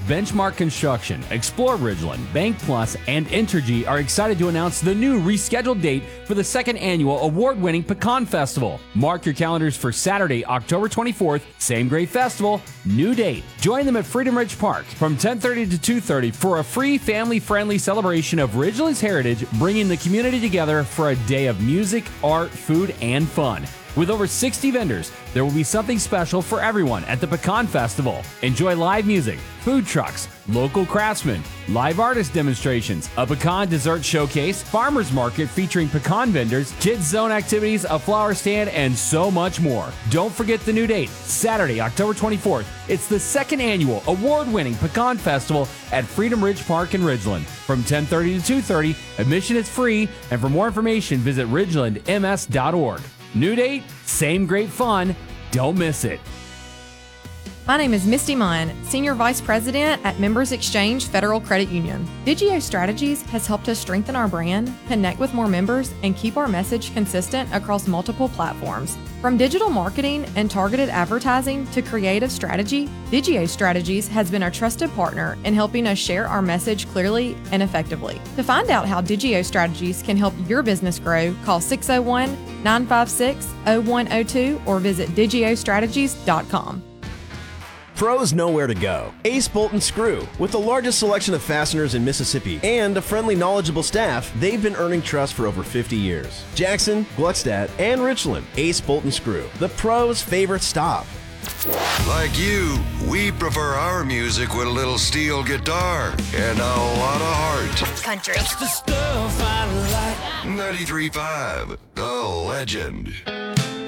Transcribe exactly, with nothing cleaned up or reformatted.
Benchmark Construction, Explore Ridgeland, Bank Plus, and Entergy are excited to announce the new rescheduled date for the second annual award-winning Pecan Festival. Mark your calendars for Saturday, October twenty-fourth, same great festival, new date. Join them at Freedom Ridge Park from ten thirty to two thirty for a free family-friendly celebration of Ridgeland's heritage, bringing the community together for a day of music, art, food, and fun. With over sixty vendors, there will be something special for everyone at the Pecan Festival. Enjoy live music, food trucks, local craftsmen, live artist demonstrations, a pecan dessert showcase, farmers market featuring pecan vendors, kids zone activities, a flower stand, and so much more. Don't forget the new date, Saturday, October twenty-fourth. It's the second annual award-winning Pecan Festival at Freedom Ridge Park in Ridgeland. From ten thirty to two thirty, admission is free, and for more information, visit ridgeland m s dot org. New date, same great fun. Don't miss it. My name is Misty Munn, Senior Vice President at Members Exchange Federal Credit Union. Digio Strategies has helped us strengthen our brand, connect with more members, and keep our message consistent across multiple platforms. From digital marketing and targeted advertising to creative strategy, Digio Strategies has been a trusted partner in helping us share our message clearly and effectively. To find out how Digio Strategies can help your business grow, call six oh one, nine five six, oh one oh two or visit digio strategies dot com. Pros know where to go. Ace Bolt and Screw. With the largest selection of fasteners in Mississippi and a friendly, knowledgeable staff, they've been earning trust for over fifty years. Jackson, Gluckstadt, and Richland. Ace Bolt and Screw. The pros' favorite stop. Like you, we prefer our music with a little steel guitar and a lot of heart. Country. That's the stuff I like. ninety-three point five, The Legend.